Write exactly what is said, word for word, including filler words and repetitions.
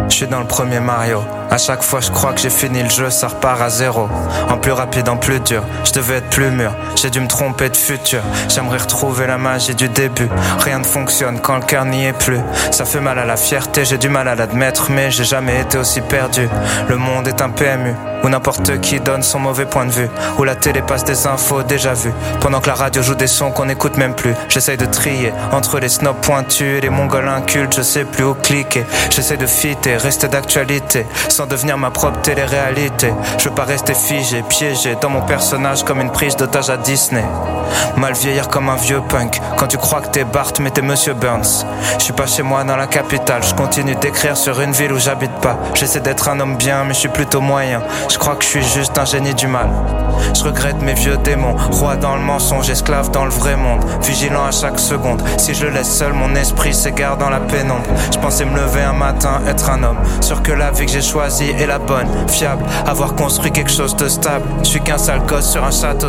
Je suis dans le premier Mario. À chaque fois je crois que j'ai fini le jeu, ça repart à zéro. En plus rapide, en plus dur, je devais être plus mûr. J'ai dû me tromper de futur. J'aimerais retrouver la magie du début. Rien ne fonctionne quand le cœur n'y est plus. Ça fait mal à la fierté, j'ai du mal à l'admettre, mais j'ai jamais été aussi perdu. Le monde est un P M U où n'importe qui donne son mauvais point de vue, où la télé passe des infos déjà vues, pendant que la radio joue des sons qu'on n'écoute même plus. J'essaye de trier entre les snobs pointus et les mongols incultes. Je sais plus où cliquer. J'essaie de fitter, rester d'actualité, sans devenir ma propre télé-réalité. Je veux pas rester figé, piégé dans mon personnage comme une prise d'otage à Disney. Mal vieillir comme un vieux punk. Quand tu crois que t'es Bart mais t'es Monsieur Burns. Je suis pas chez moi dans la capitale. Je continue d'écrire sur une ville où j'habite pas. J'essaie d'être un homme bien mais je suis plutôt moyen. Je crois que je suis juste un génie du mal. Je regrette mes vieux démons. Roi dans le mensonge, esclave dans le vrai monde. Vigilant à chaque seconde. Si je laisse seul, mon esprit s'égare dans la pénombre. Je pensais me lever un matin, être un homme. Sûr que la vie que j'ai choisie est la bonne. Fiable, avoir construit quelque chose de stable. Je suis qu'un sale gosse sur un château